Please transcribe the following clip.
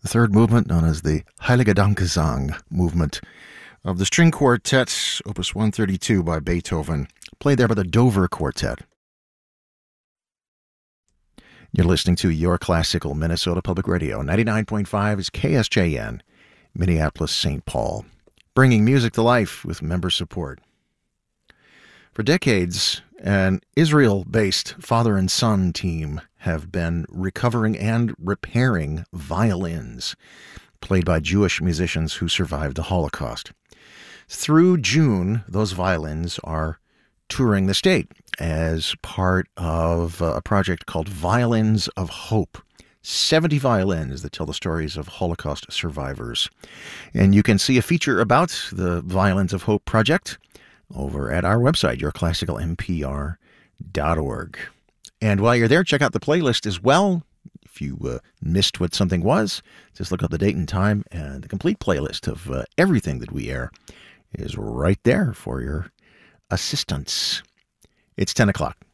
the third movement, known as the Heilige Dankgesang movement of the string quartet, Opus 132 by Beethoven, played there by the Dover Quartet. You're listening to Your Classical Minnesota Public Radio. 99.5 is KSJN, Minneapolis, St. Paul, bringing music to life with member support. For decades, an Israel-based father and son team have been recovering and repairing violins played by Jewish musicians who survived the Holocaust. Through June, those violins are touring the state as part of a project called Violins of Hope. 70 violins that tell the stories of Holocaust survivors. And you can see a feature about the Violins of Hope project over at our website, yourclassicalmpr.org. And while you're there, check out the playlist as well. If you missed what something was, just look up the date and time, and the complete playlist of everything that we air is right there for your assistance. It's 10 o'clock.